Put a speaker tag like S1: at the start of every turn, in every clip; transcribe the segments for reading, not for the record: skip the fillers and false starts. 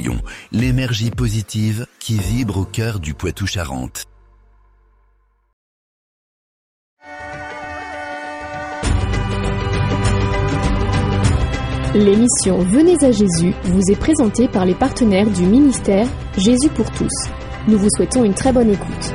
S1: Lyon, l'énergie positive qui vibre au cœur du Poitou-Charentes.
S2: L'émission Venez à Jésus vous est présentée par les partenaires du ministère Jésus pour tous. Nous vous souhaitons une très bonne écoute.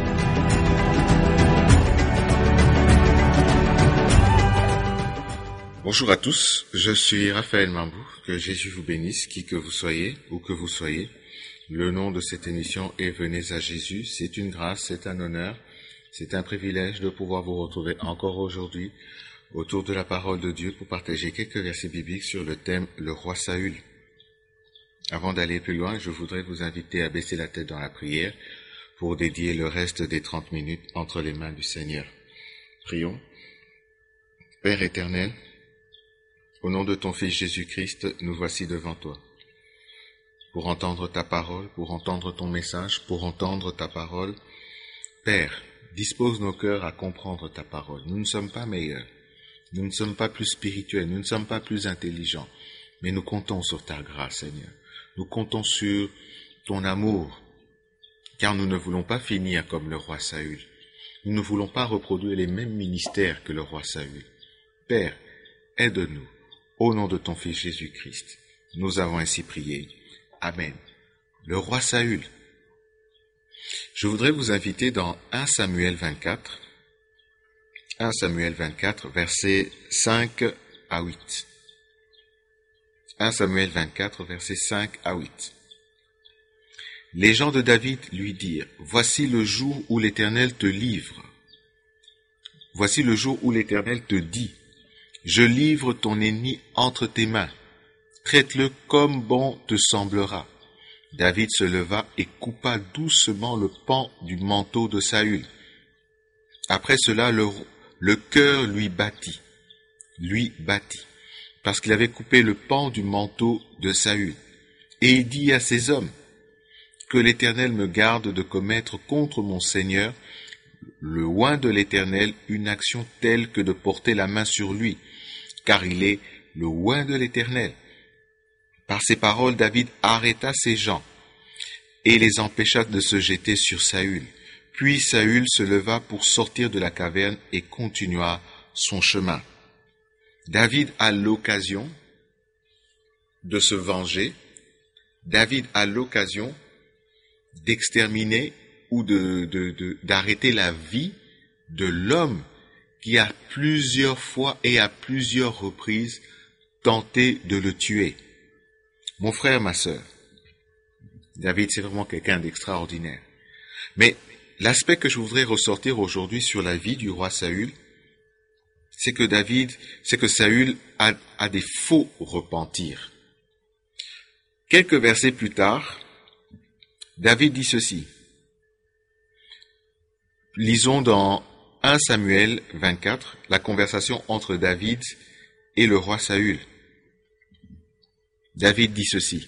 S3: Bonjour à tous, je suis Raphaël Mambou, que Jésus vous bénisse, qui que vous soyez, où que vous soyez. Le nom de cette émission est Venez à Jésus, c'est une grâce, c'est un honneur, c'est un privilège de pouvoir vous retrouver encore aujourd'hui autour de la parole de Dieu pour partager quelques versets bibliques sur le thème « Le roi Saül ». Avant d'aller plus loin, je voudrais vous inviter à baisser la tête dans la prière pour dédier le reste des 30 minutes entre les mains du Seigneur. Prions. Père éternel, au nom de ton Fils Jésus-Christ, nous voici devant toi. Pour entendre ta parole, pour entendre ton message, pour entendre ta parole, Père, dispose nos cœurs à comprendre ta parole. Nous ne sommes pas meilleurs. Nous ne sommes pas plus spirituels, nous ne sommes pas plus intelligents, mais nous comptons sur ta grâce, Seigneur. Nous comptons sur ton amour, car nous ne voulons pas finir comme le roi Saül. Nous ne voulons pas reproduire les mêmes ministères que le roi Saül. Père, aide-nous, au nom de ton Fils Jésus-Christ. Nous avons ainsi prié. Amen. Le roi Saül. Je voudrais vous inviter dans 1 Samuel 24, 1 Samuel 24, versets 5 à 8. 1 Samuel 24, versets 5 à 8. Les gens de David lui dirent, « Voici le jour où l'Éternel te livre. Voici le jour où l'Éternel te dit, je livre ton ennemi entre tes mains. Traite-le comme bon te semblera. » David se leva et coupa doucement le pan du manteau de Saül. Après cela, le cœur lui battit, parce qu'il avait coupé le pan du manteau de Saül. Et il dit à ses hommes, que l'Éternel me garde de commettre contre mon Seigneur, le oint de l'Éternel, une action telle que de porter la main sur lui, car il est le oint de l'Éternel. Par ces paroles, David arrêta ses gens et les empêcha de se jeter sur Saül. Puis Saül se leva pour sortir de la caverne et continua son chemin. David a l'occasion de se venger. David a l'occasion d'exterminer ou d'arrêter la vie de l'homme qui a plusieurs fois et à plusieurs reprises tenté de le tuer. Mon frère, ma sœur, David, c'est vraiment quelqu'un d'extraordinaire. Mais l'aspect que je voudrais ressortir aujourd'hui sur la vie du roi Saül, c'est que Saül a des faux repentirs. Quelques versets plus tard, David dit ceci. Lisons dans 1 Samuel 24, la conversation entre David et le roi Saül. David dit ceci.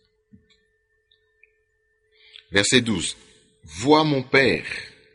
S3: Verset 12. Vois mon père.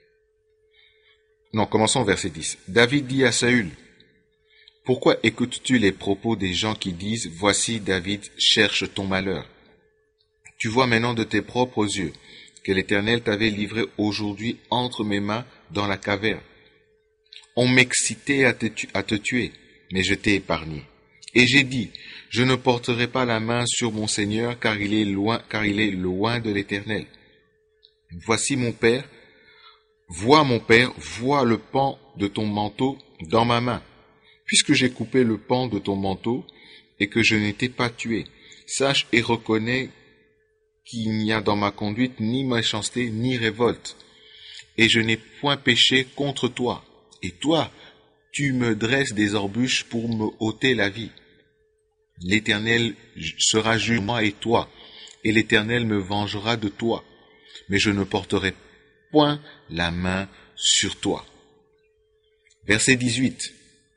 S3: Non, commençons verset 10. David dit à Saül, pourquoi écoutes-tu les propos des gens qui disent, voici David cherche ton malheur? Tu vois maintenant de tes propres yeux que l'Éternel t'avait livré aujourd'hui entre mes mains dans la caverne. On m'excitait à te tuer, mais je t'ai épargné. Et j'ai dit, je ne porterai pas la main sur mon Seigneur, car il est loin de l'Éternel. Voici mon père, vois le pan de ton manteau dans ma main. Puisque j'ai coupé le pan de ton manteau et que je n'étais pas tué, sache et reconnais qu'il n'y a dans ma conduite ni méchanceté ni révolte, et je n'ai point péché contre toi. Et toi, tu me dresses des embûches pour me ôter la vie. L'Éternel sera juge moi et toi, et l'Éternel me vengera de toi, mais je ne porterai point la main sur toi. Verset 17.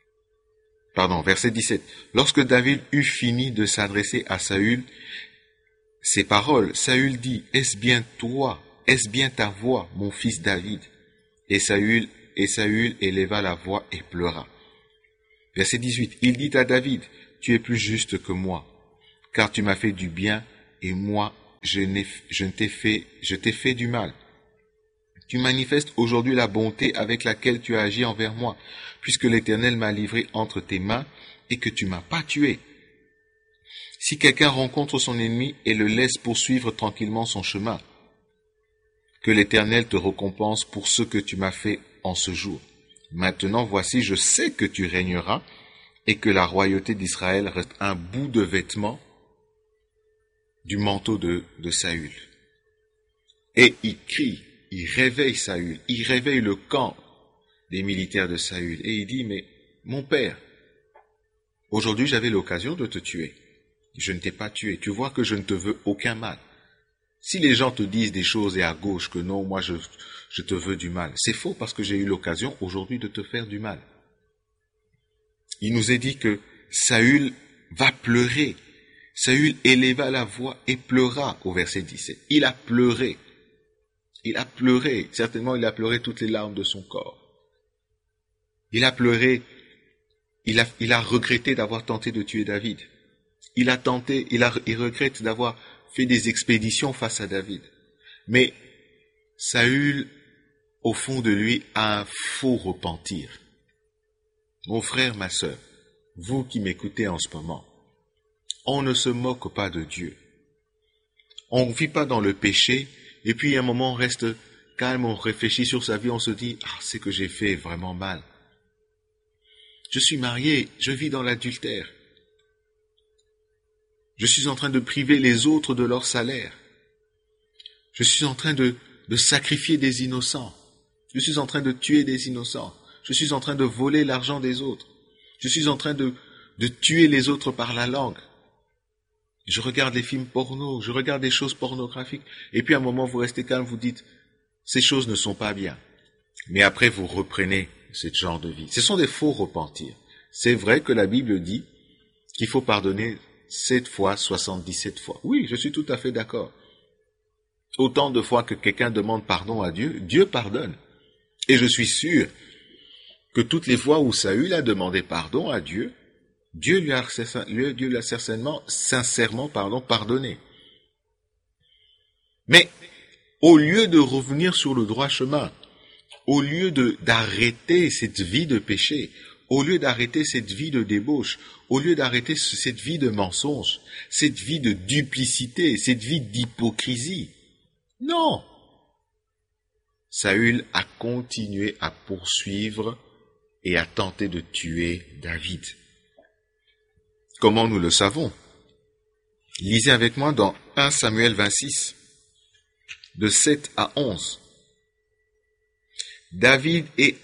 S3: Lorsque David eut fini de s'adresser à Saül, ces paroles, Saül dit, est-ce bien toi, est-ce bien ta voix, mon fils David? Et Saül éleva la voix et pleura. Verset 18, il dit à David, tu es plus juste que moi, car tu m'as fait du bien et moi je t'ai fait du mal. Tu manifestes aujourd'hui la bonté avec laquelle tu as agi envers moi, puisque l'Éternel m'a livré entre tes mains et que tu m'as pas tué. Si quelqu'un rencontre son ennemi et le laisse poursuivre tranquillement son chemin, que l'Éternel te récompense pour ce que tu m'as fait en ce jour. Maintenant, voici, je sais que tu régneras et que la royauté d'Israël reste un bout de vêtement du manteau de Saül. Et il crie, il réveille Saül, il réveille le camp des militaires de Saül. Et il dit, mais mon père, aujourd'hui j'avais l'occasion de te tuer. Je ne t'ai pas tué. Tu vois que je ne te veux aucun mal. Si les gens te disent des choses et à gauche que non, moi je te veux du mal, c'est faux parce que j'ai eu l'occasion aujourd'hui de te faire du mal. Il nous est dit que Saül va pleurer. Saül éleva la voix et pleura au verset 17. Il a pleuré. Il a pleuré. Certainement, il a pleuré toutes les larmes de son corps. Il a pleuré. Il a regretté d'avoir tenté de tuer David. Il regrette d'avoir fait des expéditions face à David. Mais Saül, au fond de lui, a un faux repentir. Mon frère, ma sœur, vous qui m'écoutez en ce moment, on ne se moque pas de Dieu. On ne vit pas dans le péché, et puis à un moment on reste calme, on réfléchit sur sa vie, on se dit « Ah, c'est que j'ai fait vraiment mal. Je suis marié, je vis dans l'adultère. Je suis en train de priver les autres de leur salaire. Je suis en train de sacrifier des innocents. Je suis en train de tuer des innocents. Je suis en train de voler l'argent des autres. Je suis en train de tuer les autres par la langue. Je regarde les films porno, je regarde des choses pornographiques. Et puis à un moment, vous restez calme, vous dites, ces choses ne sont pas bien. Mais après, vous reprenez ce genre de vie. Ce sont des faux repentirs. C'est vrai que la Bible dit qu'il faut pardonner 7 fois, 77 fois. Oui, je suis tout à fait d'accord. Autant de fois que quelqu'un demande pardon à Dieu, Dieu pardonne. Et je suis sûr que toutes les fois où Saül a demandé pardon à Dieu, Dieu lui a sincèrement pardonné. Mais au lieu de revenir sur le droit chemin, au lieu d'arrêter cette vie de péché, au lieu d'arrêter cette vie de débauche, au lieu d'arrêter cette vie de mensonge, cette vie de duplicité, cette vie d'hypocrisie, non! Saül a continué à poursuivre et à tenter de tuer David. Comment nous le savons? Lisez avec moi dans 1 Samuel 26, de 7 à 11. David et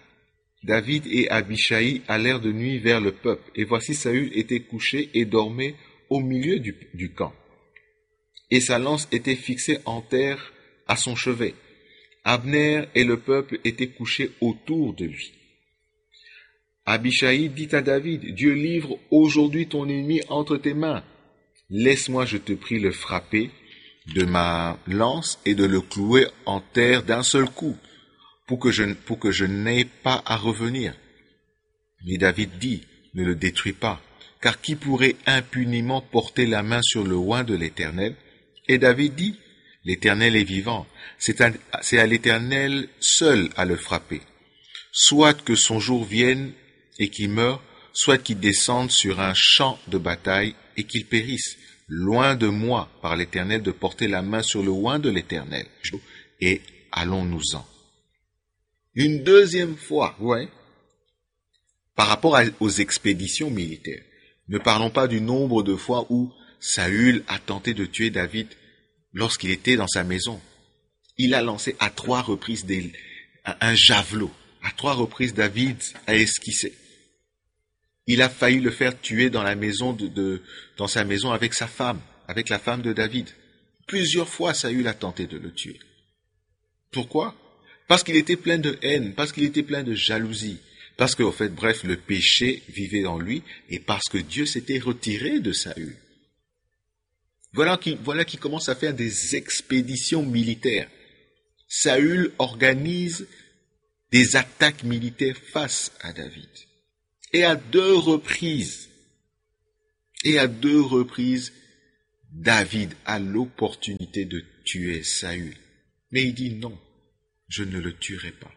S3: Abishai allèrent de nuit vers le peuple, et voici Saül était couché et dormait au milieu du camp. Et sa lance était fixée en terre à son chevet. Abner et le peuple étaient couchés autour de lui. Abishai dit à David, Dieu livre aujourd'hui ton ennemi entre tes mains. Laisse-moi, je te prie, le frapper de ma lance et de le clouer en terre d'un seul coup, pour que je n'aie pas à revenir. Mais David dit, ne le détruis pas, car qui pourrait impunément porter la main sur le oint de l'Éternel? Et David dit, l'Éternel est vivant, c'est à l'Éternel seul à le frapper. Soit que son jour vienne et qu'il meure, soit qu'il descende sur un champ de bataille et qu'il périsse. Loin de moi, par l'Éternel, de porter la main sur le oint de l'Éternel. Et allons-nous-en. Une deuxième fois, ouais, par rapport aux expéditions militaires. Ne parlons pas du nombre de fois où Saül a tenté de tuer David lorsqu'il était dans sa maison. Il a lancé à 3 reprises un javelot. À 3 reprises, David a esquissé. Il a failli le faire tuer dans la maison dans sa maison avec sa femme, avec la femme de David. Plusieurs fois, Saül a tenté de le tuer. Pourquoi? Parce qu'il était plein de haine, parce qu'il était plein de jalousie, parce qu'en fait, bref, le péché vivait en lui et parce que Dieu s'était retiré de Saül. Voilà qui commence à faire des expéditions militaires. Saül organise des attaques militaires face à David. Et à deux reprises, David a l'opportunité de tuer Saül. Mais il dit non, je ne le tuerai pas.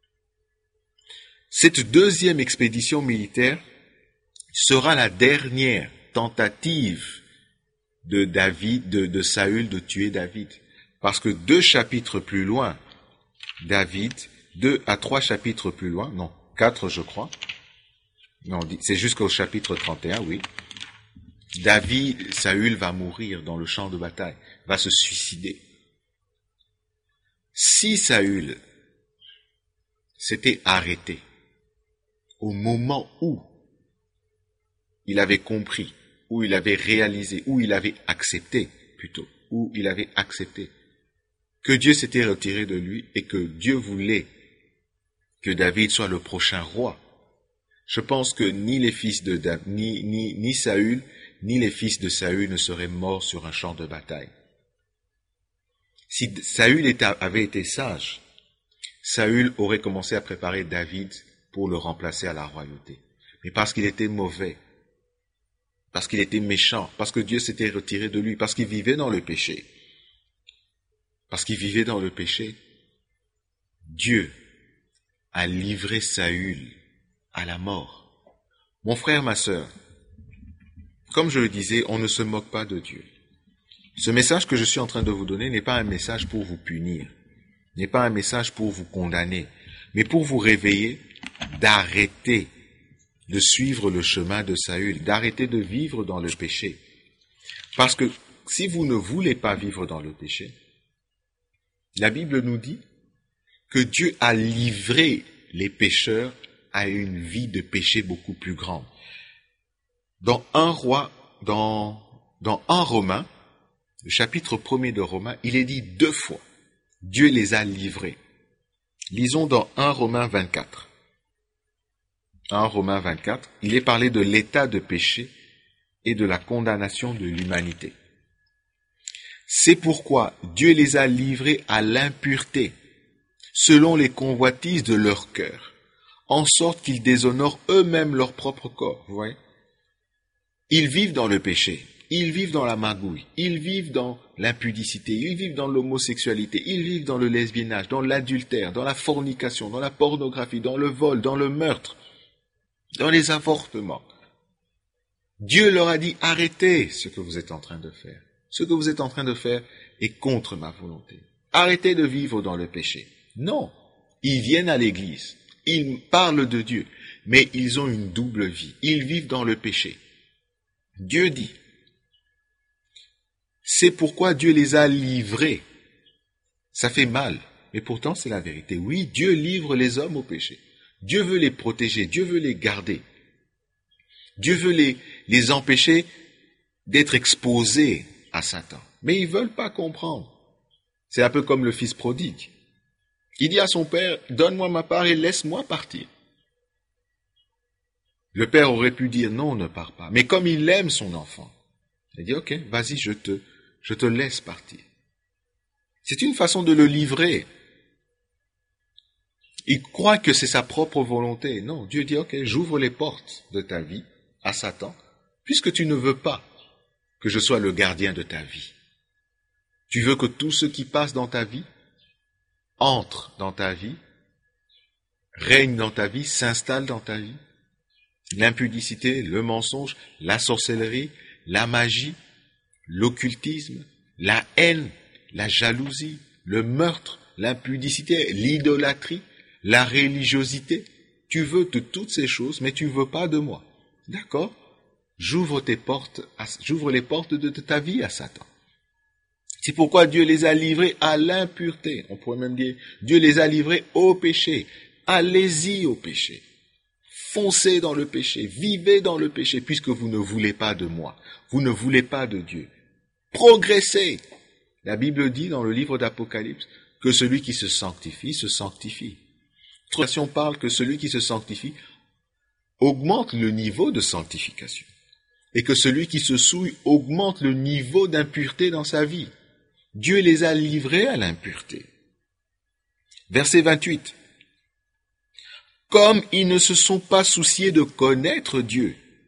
S3: Cette deuxième expédition militaire sera la dernière tentative de Saül de tuer David. Parce que 2 chapitres plus loin, 2 à 3 chapitres plus loin, non, 4 je crois, non, c'est jusqu'au chapitre 31, oui, Saül va mourir dans le champ de bataille, va se suicider. Si Saül s'était arrêté au moment où il avait compris, où il avait réalisé, où il avait accepté que Dieu s'était retiré de lui et que Dieu voulait que David soit le prochain roi, je pense que ni les fils de ni Saül, ni les fils de Saül ne seraient morts sur un champ de bataille. Si Saül avait été sage, Saül aurait commencé à préparer David pour le remplacer à la royauté. Mais parce qu'il était mauvais, parce qu'il était méchant, parce que Dieu s'était retiré de lui, parce qu'il vivait dans le péché, Dieu a livré Saül à la mort. Mon frère, ma sœur, comme je le disais, on ne se moque pas de Dieu. Ce message que je suis en train de vous donner n'est pas un message pour vous punir, n'est pas un message pour vous condamner, mais pour vous réveiller d'arrêter de suivre le chemin de Saül, d'arrêter de vivre dans le péché. Parce que si vous ne voulez pas vivre dans le péché, la Bible nous dit que Dieu a livré les pécheurs à une vie de péché beaucoup plus grande. Dans 1 Romains, le chapitre 1er de Romains, il est dit 2 fois, Dieu les a livrés. Lisons dans 1 Romains 24. 1 Romains 24, il est parlé de l'état de péché et de la condamnation de l'humanité. C'est pourquoi Dieu les a livrés à l'impureté, selon les convoitises de leur cœur, en sorte qu'ils déshonorent eux-mêmes leur propre corps. Vous voyez ? Ils vivent dans le péché, ils vivent dans la magouille, ils vivent dans l'impudicité, ils vivent dans l'homosexualité, ils vivent dans le lesbiennage, dans l'adultère, dans la fornication, dans la pornographie, dans le vol, dans le meurtre, dans les avortements. Dieu leur a dit, arrêtez ce que vous êtes en train de faire. Ce que vous êtes en train de faire est contre ma volonté. Arrêtez de vivre dans le péché. Non, ils viennent à l'église, ils parlent de Dieu, mais ils ont une double vie. Ils vivent dans le péché. Dieu dit, c'est pourquoi Dieu les a livrés. Ça fait mal, mais pourtant c'est la vérité. Oui, Dieu livre les hommes au péché. Dieu veut les protéger, Dieu veut les garder. Dieu veut les empêcher d'être exposés à Satan. Mais ils ne veulent pas comprendre. C'est un peu comme le fils prodigue. Il dit à son père, donne-moi ma part et laisse-moi partir. Le père aurait pu dire, non, ne pars pas. Mais comme il aime son enfant, il dit, ok, vas-y, je te laisse partir. C'est une façon de le livrer. Il croit que c'est sa propre volonté. Non, Dieu dit, ok, j'ouvre les portes de ta vie à Satan, puisque tu ne veux pas que je sois le gardien de ta vie. Tu veux que tout ce qui passe dans ta vie entre dans ta vie, règne dans ta vie, s'installe dans ta vie. L'impudicité, le mensonge, la sorcellerie, la magie, l'occultisme, la haine, la jalousie, le meurtre, l'impudicité, l'idolâtrie, la religiosité. Tu veux de toutes ces choses, mais tu ne veux pas de moi. D'accord ? J'ouvre les portes de ta vie à Satan. C'est pourquoi Dieu les a livrés à l'impureté. On pourrait même dire, Dieu les a livrés au péché. Allez-y au péché. Foncez dans le péché. Vivez dans le péché, puisque vous ne voulez pas de moi. Vous ne voulez pas de Dieu. Progressez. La Bible dit dans le livre d'Apocalypse que celui qui se sanctifie, se sanctifie. Notre version parle que celui qui se sanctifie augmente le niveau de sanctification. Et que celui qui se souille augmente le niveau d'impureté dans sa vie. Dieu les a livrés à l'impureté. Verset 28. Comme ils ne se sont pas souciés de connaître Dieu,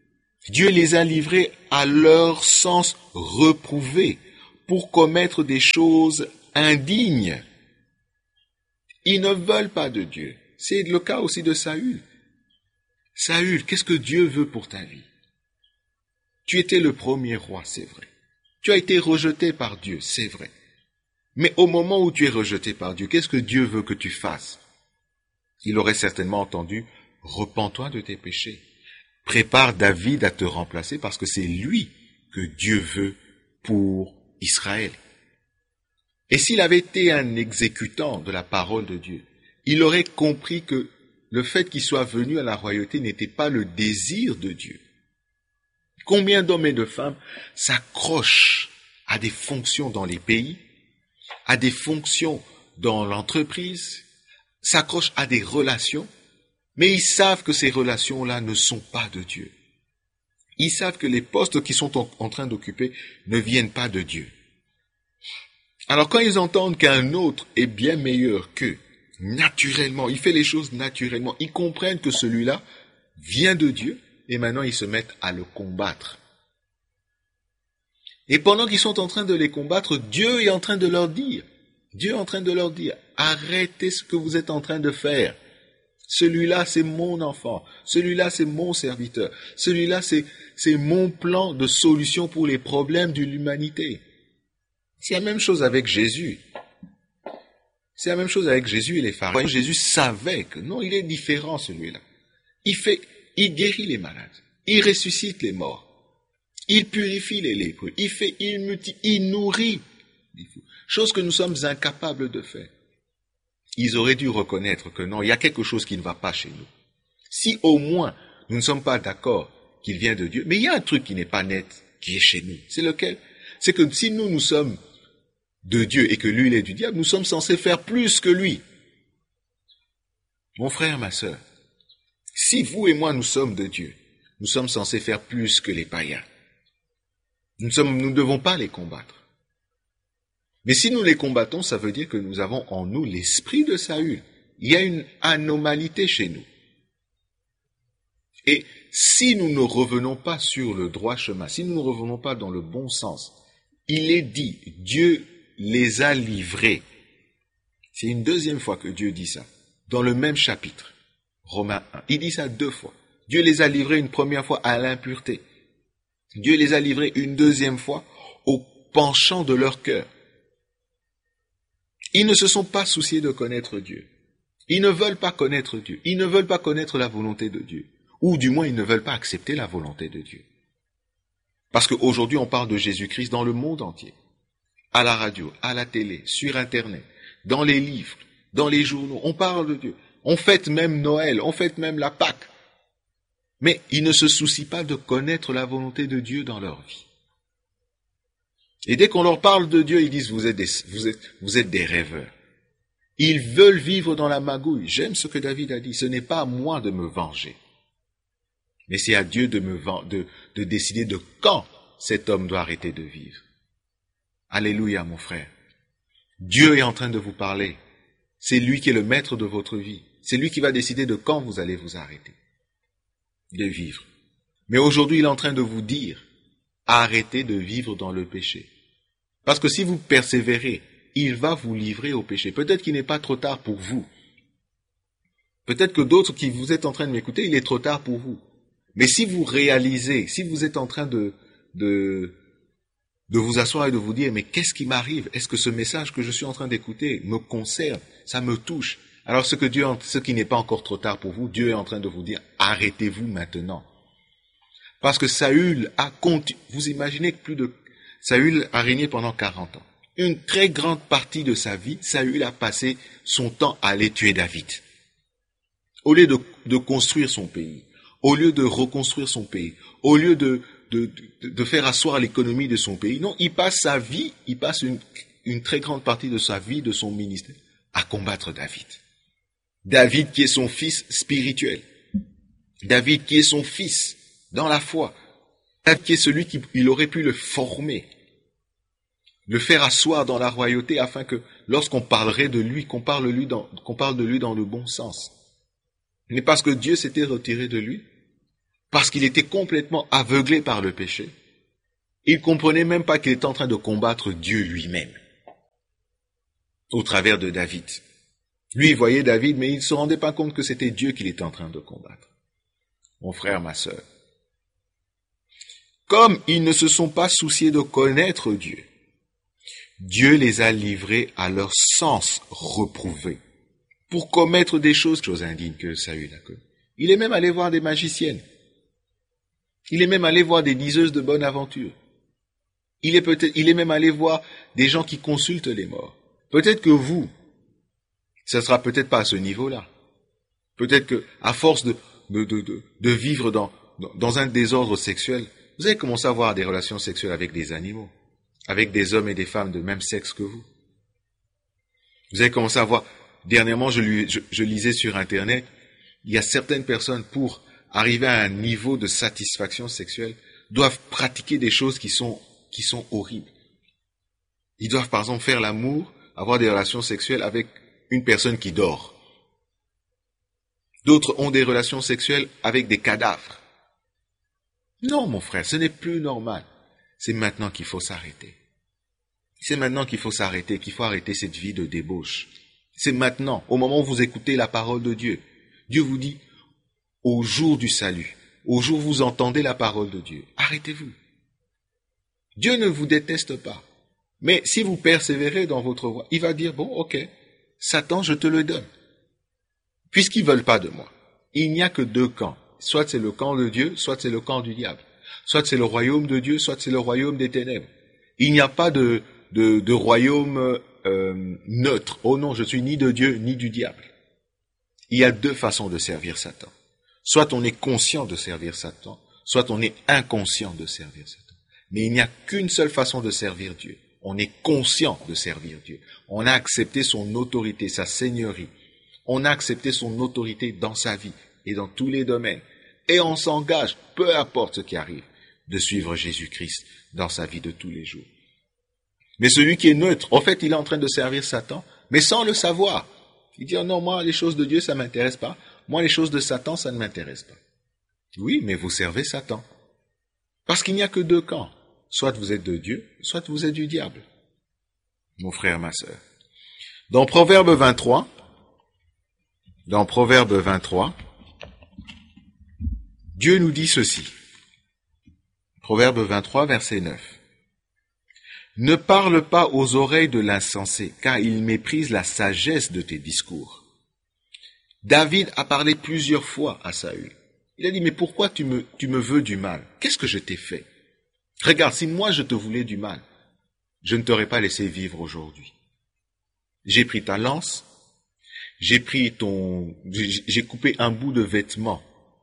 S3: Dieu les a livrés à leur sens reprouvé pour commettre des choses indignes. Ils ne veulent pas de Dieu. C'est le cas aussi de Saül. Saül, qu'est-ce que Dieu veut pour ta vie? Tu étais le premier roi, c'est vrai. Tu as été rejeté par Dieu, c'est vrai. Mais au moment où tu es rejeté par Dieu, qu'est-ce que Dieu veut que tu fasses? Il aurait certainement entendu, repens-toi de tes péchés. Prépare David à te remplacer parce que c'est lui que Dieu veut pour Israël. Et s'il avait été un exécutant de la parole de Dieu, il aurait compris que le fait qu'il soit venu à la royauté n'était pas le désir de Dieu. Combien d'hommes et de femmes s'accrochent à des fonctions dans les pays, à des fonctions dans l'entreprise, s'accrochent à des relations, mais ils savent que ces relations-là ne sont pas de Dieu. Ils savent que les postes qu'ils sont en train d'occuper ne viennent pas de Dieu. Alors quand ils entendent qu'un autre est bien meilleur qu'eux, naturellement, il fait les choses naturellement, ils comprennent que celui-là vient de Dieu et maintenant ils se mettent à le combattre. Et pendant qu'ils sont en train de les combattre, Dieu est en train de leur dire, arrêtez ce que vous êtes en train de faire. Celui-là, c'est mon enfant. Celui-là, c'est mon serviteur. Celui-là, c'est mon plan de solution pour les problèmes de l'humanité. C'est la même chose avec Jésus. C'est la même chose avec Jésus et les pharisiens. Jésus savait que non, il est différent celui-là. Il guérit les malades. Il ressuscite les morts. Il purifie les lépreux. Il nourrit. Chose que nous sommes incapables de faire. Ils auraient dû reconnaître que non, il y a quelque chose qui ne va pas chez nous. Si au moins nous ne sommes pas d'accord qu'il vient de Dieu, mais il y a un truc qui n'est pas net, qui est chez nous. C'est lequel? C'est que si nous sommes de Dieu et que lui il est du diable, nous sommes censés faire plus que lui. Mon frère, ma sœur, si vous et moi nous sommes de Dieu, nous sommes censés faire plus que les païens. Nous ne devons pas les combattre. Mais si nous les combattons, ça veut dire que nous avons en nous l'esprit de Saül. Il y a une anomalité chez nous. Et si nous ne revenons pas sur le droit chemin, si nous ne revenons pas dans le bon sens, il est dit, Dieu les a livrés. C'est une deuxième fois que Dieu dit ça, dans le même chapitre, Romains 1. Il dit ça 2 fois. Dieu les a livrés une première fois à l'impureté. Dieu les a livrés une deuxième fois au penchant de leur cœur. Ils ne se sont pas souciés de connaître Dieu. Ils ne veulent pas connaître Dieu. Ils ne veulent pas connaître la volonté de Dieu. Ou du moins, ils ne veulent pas accepter la volonté de Dieu. Parce qu'aujourd'hui, on parle de Jésus-Christ dans le monde entier. À la radio, à la télé, sur Internet, dans les livres, dans les journaux. On parle de Dieu. On fête même Noël, on fête même la Pâque. Mais ils ne se soucient pas de connaître la volonté de Dieu dans leur vie. Et dès qu'on leur parle de Dieu, ils disent, vous êtes des rêveurs. Ils veulent vivre dans la magouille. J'aime ce que David a dit. Ce n'est pas à moi de me venger. Mais c'est à Dieu de décider de quand cet homme doit arrêter de vivre. Alléluia, mon frère. Dieu est en train de vous parler. C'est lui qui est le maître de votre vie. C'est lui qui va décider de quand vous allez vous arrêter de vivre. Mais aujourd'hui, il est en train de vous dire, arrêtez de vivre dans le péché. Parce que si vous persévérez, il va vous livrer au péché. Peut-être qu'il n'est pas trop tard pour vous. Peut-être que d'autres qui vous êtes en train de m'écouter, il est trop tard pour vous. Mais si vous réalisez, si vous êtes en train de vous asseoir et de vous dire, mais qu'est-ce qui m'arrive? Est-ce que ce message que je suis en train d'écouter me concerne? Ça me touche. Alors ce qui n'est pas encore trop tard pour vous, Dieu est en train de vous dire, arrêtez-vous maintenant. Parce que Saül vous imaginez que Saül a régné pendant 40 ans. Une très grande partie de sa vie, Saül a passé son temps à aller tuer David. Au lieu de construire son pays, au lieu de reconstruire son pays, au lieu de faire asseoir l'économie de son pays, non, il passe une très grande partie de sa vie, de son ministère, à combattre David. David qui est son fils spirituel. David qui est son fils dans la foi. David qui est celui il aurait pu le former, le faire asseoir dans la royauté afin que lorsqu'on parlerait de lui, qu'on parle de lui dans le bon sens. Mais parce que Dieu s'était retiré de lui, parce qu'il était complètement aveuglé par le péché. Il ne comprenait même pas qu'il était en train de combattre Dieu lui-même, au travers de David. Lui, il voyait David, mais il ne se rendait pas compte que c'était Dieu qu'il était en train de combattre. Mon frère, ma sœur, comme ils ne se sont pas souciés de connaître Dieu, Dieu les a livrés à leur sens reprouvé pour commettre des choses indignes que Saül a commises. Il est même allé voir des magiciennes. Il est même allé voir des diseuses de bonne aventure. Il est même allé voir des gens qui consultent les morts. Peut-être que vous, ça sera peut-être pas à ce niveau-là. Peut-être que, à force de vivre dans un désordre sexuel, vous allez commencer à avoir des relations sexuelles avec des animaux, avec des hommes et des femmes de même sexe que vous. Vous allez commencer à voir, dernièrement, je lisais sur Internet, il y a certaines personnes, pour arriver à un niveau de satisfaction sexuelle, doivent pratiquer des choses qui sont horribles. Ils doivent, par exemple, faire l'amour, avoir des relations sexuelles avec une personne qui dort. D'autres ont des relations sexuelles avec des cadavres. Non, mon frère, ce n'est plus normal. C'est maintenant qu'il faut s'arrêter. C'est maintenant qu'il faut s'arrêter, qu'il faut arrêter cette vie de débauche. C'est maintenant, au moment où vous écoutez la parole de Dieu. Dieu vous dit, au jour du salut, au jour où vous entendez la parole de Dieu, arrêtez-vous. Dieu ne vous déteste pas. Mais si vous persévérez dans votre voie, il va dire, bon, ok, Satan, je te le donne. Puisqu'ils ne veulent pas de moi. Il n'y a que deux camps. Soit c'est le camp de Dieu, soit c'est le camp du diable. Soit c'est le royaume de Dieu, soit c'est le royaume des ténèbres. Il n'y a pas de royaume neutre. Oh non, je suis ni de Dieu, ni du diable. Il y a deux façons de servir Satan. Soit on est conscient de servir Satan, soit on est inconscient de servir Satan. Mais il n'y a qu'une seule façon de servir Dieu. On est conscient de servir Dieu. On a accepté son autorité, sa seigneurie. On a accepté son autorité dans sa vie et dans tous les domaines. Et on s'engage, peu importe ce qui arrive, de suivre Jésus-Christ dans sa vie de tous les jours. Mais celui qui est neutre, en fait, il est en train de servir Satan, mais sans le savoir. Il dit, oh non, moi, les choses de Dieu, ça ne m'intéresse pas. Moi, les choses de Satan, ça ne m'intéresse pas. Oui, mais vous servez Satan. Parce qu'il n'y a que deux camps. Soit vous êtes de Dieu, soit vous êtes du diable. Mon frère, ma sœur. Dans Proverbe 23, Dieu nous dit ceci. Proverbe 23, verset 9. Ne parle pas aux oreilles de l'insensé, car il méprise la sagesse de tes discours. David a parlé plusieurs fois à Saül. Il a dit, mais pourquoi tu me veux du mal? Qu'est-ce que je t'ai fait? Regarde, si moi je te voulais du mal, je ne t'aurais pas laissé vivre aujourd'hui. J'ai pris ta lance, j'ai coupé un bout de vêtement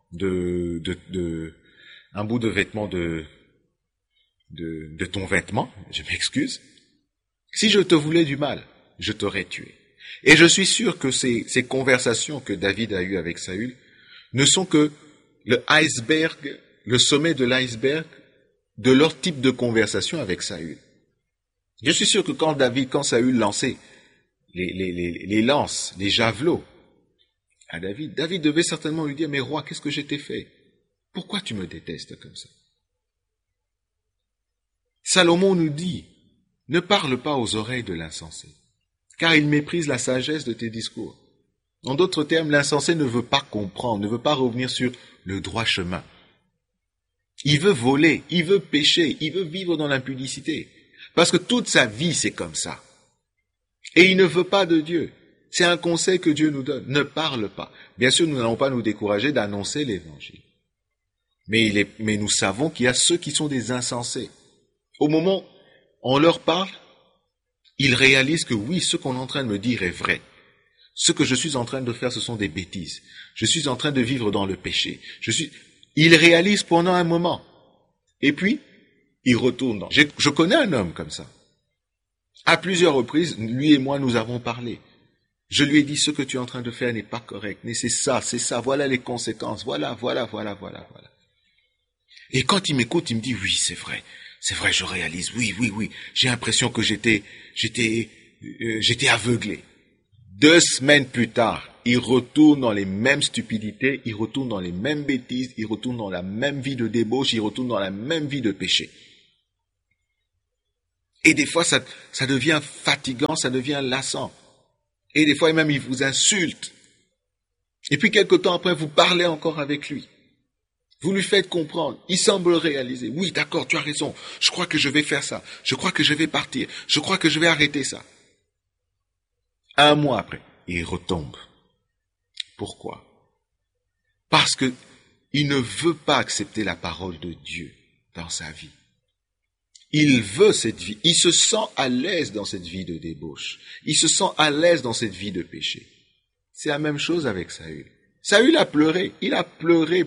S3: un bout de vêtement de ton vêtement, je m'excuse. Si je te voulais du mal, je t'aurais tué. Et je suis sûr que ces conversations que David a eues avec Saül ne sont que le sommet de l'iceberg de leur type de conversation avec Saül. Je suis sûr que quand Saül lançait les lances, les javelots à David devait certainement lui dire, mais roi, qu'est-ce que je t'ai fait? Pourquoi tu me détestes comme ça? Salomon nous dit, ne parle pas aux oreilles de l'insensé, car il méprise la sagesse de tes discours. En d'autres termes, l'insensé ne veut pas comprendre, ne veut pas revenir sur le droit chemin. Il veut voler, il veut pécher, il veut vivre dans l'impudicité. Parce que toute sa vie, c'est comme ça. Et il ne veut pas de Dieu. C'est un conseil que Dieu nous donne. Ne parle pas. Bien sûr, nous n'allons pas nous décourager d'annoncer l'évangile. Mais nous savons qu'il y a ceux qui sont des insensés. Au moment où on leur parle, ils réalisent que oui, ce qu'on est en train de me dire est vrai. Ce que je suis en train de faire, ce sont des bêtises. Je suis en train de vivre dans le péché. Ils réalisent pendant un moment. Et puis, ils retournent. Je connais un homme comme ça. À plusieurs reprises, lui et moi, nous avons parlé. Je lui ai dit, ce que tu es en train de faire n'est pas correct. Mais c'est ça, voilà les conséquences. Voilà. Et quand il m'écoute, il me dit, oui, c'est vrai, je réalise, oui. J'ai l'impression que j'étais aveuglé. 2 semaines plus tard, il retourne dans les mêmes stupidités, il retourne dans les mêmes bêtises, il retourne dans la même vie de débauche, il retourne dans la même vie de péché. Et des fois, ça devient fatigant, ça devient lassant. Et des fois, même, il vous insulte. Et puis, quelque temps après, vous parlez encore avec lui. Vous lui faites comprendre. Il semble réaliser. Oui, d'accord, tu as raison. Je crois que je vais faire ça. Je crois que je vais partir. Je crois que je vais arrêter ça. Un mois après, il retombe. Pourquoi? Parce que il ne veut pas accepter la parole de Dieu dans sa vie. Il veut cette vie. Il se sent à l'aise dans cette vie de débauche. Il se sent à l'aise dans cette vie de péché. C'est la même chose avec Saül. Saül a pleuré. Il a pleuré.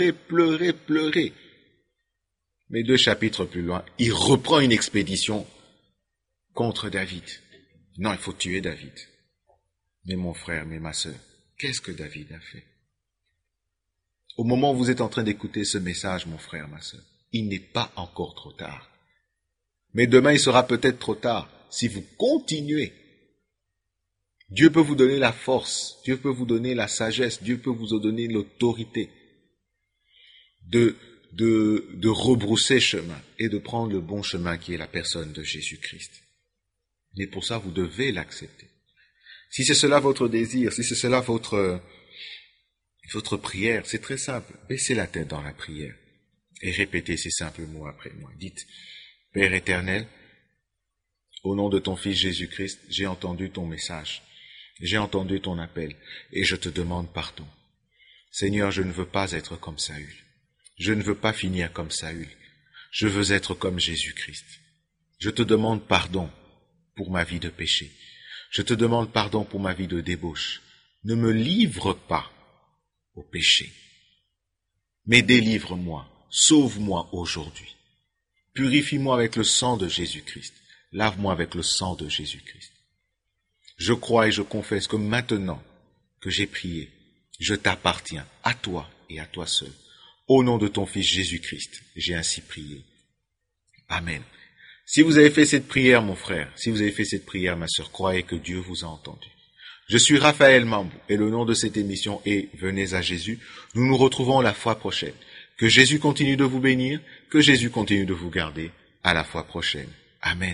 S3: Mais 2 chapitres plus loin, il reprend une expédition contre David. Non, il faut tuer David. Mais mon frère, mais ma sœur, qu'est-ce que David a fait? Au moment où vous êtes en train d'écouter ce message, mon frère, ma sœur, il n'est pas encore trop tard. Mais demain, il sera peut-être trop tard si vous continuez. Dieu peut vous donner la force, Dieu peut vous donner la sagesse, Dieu peut vous donner l'autorité de rebrousser chemin et de prendre le bon chemin qui est la personne de Jésus-Christ. Mais pour ça, vous devez l'accepter. Si c'est cela votre désir, si c'est cela votre prière, c'est très simple. Baissez la tête dans la prière et répétez ces simples mots après moi. Dites: Père éternel, au nom de ton Fils Jésus-Christ, j'ai entendu ton message, j'ai entendu ton appel, et je te demande pardon. Seigneur, je ne veux pas être comme Saül. Je ne veux pas finir comme Saül. Je veux être comme Jésus-Christ. Je te demande pardon pour ma vie de péché. Je te demande pardon pour ma vie de débauche. Ne me livre pas au péché, mais délivre-moi, sauve-moi aujourd'hui. Purifie-moi avec le sang de Jésus-Christ. Lave-moi avec le sang de Jésus-Christ. Je crois et je confesse que maintenant que j'ai prié, je t'appartiens, à toi et à toi seul. Au nom de ton Fils Jésus-Christ, j'ai ainsi prié. Amen. Si vous avez fait cette prière, mon frère, si vous avez fait cette prière, ma sœur, croyez que Dieu vous a entendu. Je suis Raphaël Mambou et le nom de cette émission est Venez à Jésus. Nous nous retrouvons la fois prochaine. Que Jésus continue de vous bénir, que Jésus continue de vous garder. À la fois prochaine. Amen.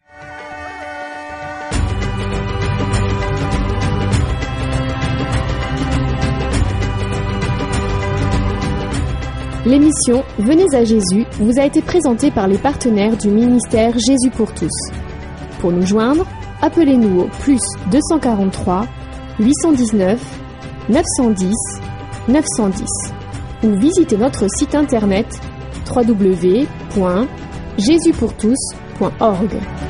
S2: L'émission Venez à Jésus vous a été présentée par les partenaires du ministère Jésus pour tous. Pour nous joindre, appelez-nous au +243 819 910 910 ou visitez notre site internet www.jesuspourtous.org.